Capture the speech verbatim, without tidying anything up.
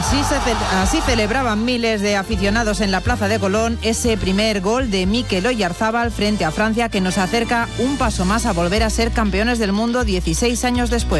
Así, se ce- así celebraban miles de aficionados en la Plaza de Colón ese primer gol de Mikel Oyarzábal frente a Francia, que nos acerca un paso más a volver a ser campeones del mundo dieciséis años después.